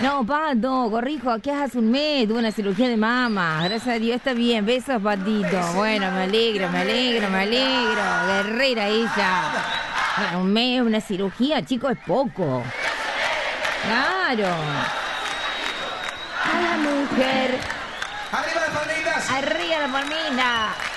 No, Pato, corrijo, aquí hace un mes tuve una cirugía de mama. Gracias a Dios está bien. Besos, Patito. Bueno, me alegro. Guerrera ella. Ahora, un mes, una cirugía, chicos, es poco. Claro. A la mujer. ¡Arriba las palmitas! Arriba la palmina.